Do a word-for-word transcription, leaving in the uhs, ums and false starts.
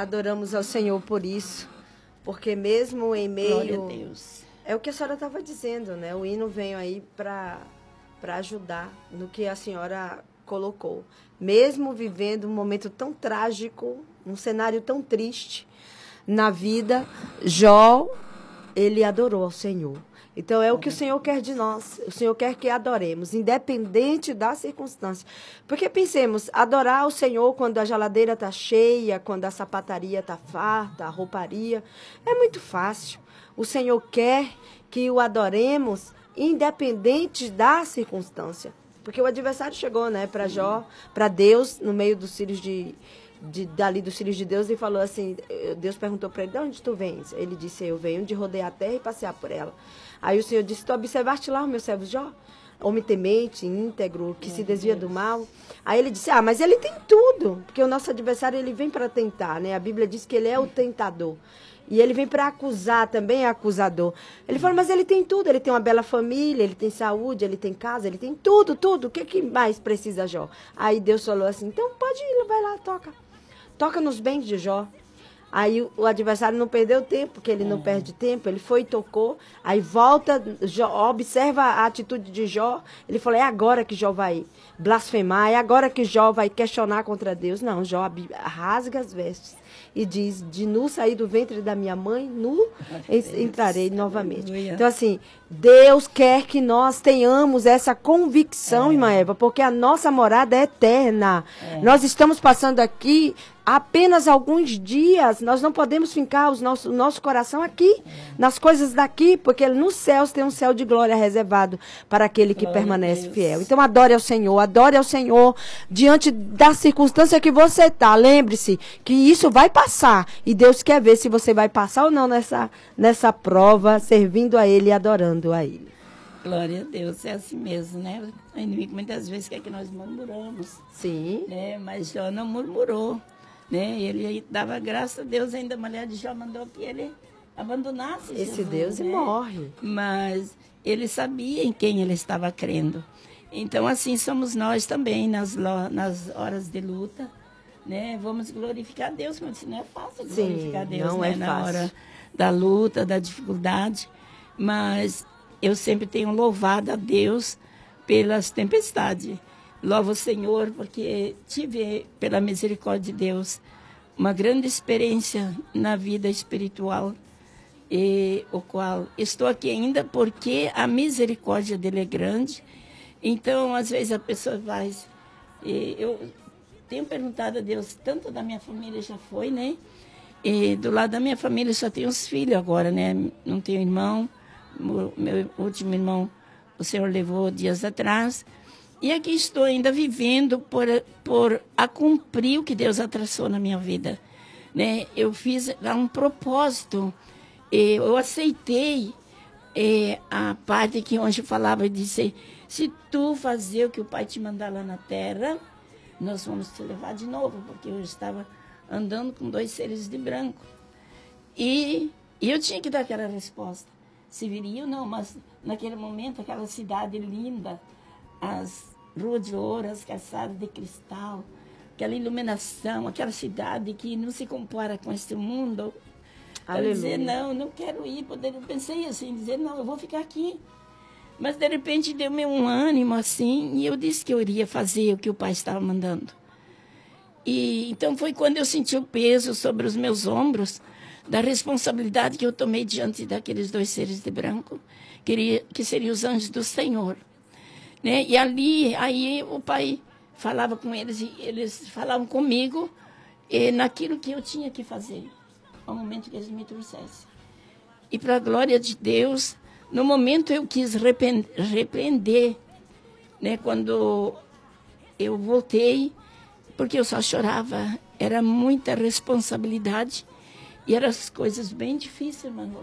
Adoramos ao Senhor por isso, porque mesmo em meio... Glória a Deus. É o que a senhora estava dizendo, né? O hino veio aí para para ajudar no que a senhora colocou. Mesmo vivendo um momento tão trágico, um cenário tão triste na vida, Jó, ele adorou ao Senhor. Então, é o que o Senhor quer de nós. O Senhor quer que adoremos, independente da circunstância. Porque pensemos, adorar o Senhor quando a geladeira está cheia, quando a sapataria está farta, a rouparia, é muito fácil. O Senhor quer que o adoremos, independente da circunstância. Porque o adversário chegou, né, para Jó, para Deus, no meio dos filhos de... De, dali dos filhos de Deus, e falou assim, Deus perguntou para ele, de onde tu vens? Ele disse, eu venho de rodear a terra e passear por ela. Aí o Senhor disse, tu observaste lá o meu servo Jó? Homem temente, íntegro, que se desvia do mal. Aí ele disse, ah, mas ele tem tudo, porque o nosso adversário, ele vem para tentar, né? A Bíblia diz que ele é o tentador. E ele vem para acusar, também é acusador. Ele falou, mas ele tem tudo, ele tem uma bela família, ele tem saúde, ele tem casa, ele tem tudo, tudo. O que, que mais precisa, Jó? Aí Deus falou assim, então pode ir, vai lá, toca. Toca nos bens de Jó. Aí o, o adversário não perdeu tempo, porque ele não uhum. perde tempo. Ele foi e tocou. Aí volta, Jó, observa a atitude de Jó. Ele falou, é agora que Jó vai blasfemar, é agora que Jó vai questionar contra Deus. Não, Jó rasga as vestes e diz, de nu sair do ventre da minha mãe, nu entrarei novamente. Então, assim, Deus quer que nós tenhamos essa convicção, é. irmã Eva, porque a nossa morada é eterna. É. Nós estamos passando aqui apenas alguns dias, nós não podemos fincar os nosso, o nosso coração aqui, é. nas coisas daqui, porque nos céus tem um céu de glória reservado para aquele que glória permanece fiel. Então, adore ao Senhor, adore ao Senhor diante da circunstância que você está. Lembre-se que isso vai passar e Deus quer ver se você vai passar ou não nessa, nessa prova, servindo a Ele e adorando a Ele. Glória a Deus, é assim mesmo, né? O inimigo muitas vezes quer que nós murmuramos. Sim. Né? Mas Jó não murmurou. Né? Ele dava graça a Deus, ainda a mulher de Jó mandou que ele abandonasse esse Jesus, Deus, né? E morre. Mas ele sabia em quem ele estava crendo. Então, assim somos nós também, nas, nas horas de luta, né? Vamos glorificar Deus, mas não é fácil glorificar Sim, Deus, não né? é Na fácil. hora da luta, da dificuldade. Mas eu sempre tenho louvado a Deus pelas tempestades. Louvo o Senhor porque tive, pela misericórdia de Deus, uma grande experiência na vida espiritual, e o qual estou aqui ainda porque a misericórdia dele é grande. Então, às vezes a pessoa vai... Eu tenho perguntado a Deus, tanto da minha família já foi, né? E do lado da minha família só tenho os filhos agora, né? Não tenho irmão. Meu último irmão, o Senhor levou dias atrás. E aqui estou ainda vivendo por, por a cumprir o que Deus traçou na minha vida. Né? Eu fiz um propósito, eu aceitei é, a parte que hoje falava e disse, se tu fazer o que o Pai te mandar lá na terra, nós vamos te levar de novo, porque eu estava andando com dois seres de branco. E, e eu tinha que dar aquela resposta, se viria ou não, mas naquele momento, aquela cidade linda, as ruas de ouro, as calçadas de cristal, aquela iluminação, aquela cidade que não se compara com este mundo. Aleluia. Eu dizer, não, não quero ir. Eu pensei assim, dizer, não, eu vou ficar aqui. Mas, de repente, deu-me um ânimo assim, e eu disse que eu iria fazer o que o Pai estava mandando. E então foi quando eu senti o peso sobre os meus ombros da responsabilidade que eu tomei diante daqueles dois seres de branco, que, que seriam os anjos do Senhor. Né? E ali, aí o Pai falava com eles, e eles falavam comigo e naquilo que eu tinha que fazer, ao momento que eles me trouxessem. E para a glória de Deus, no momento eu quis repreender, né? Quando eu voltei, porque eu só chorava, era muita responsabilidade e eram as coisas bem difíceis, mano.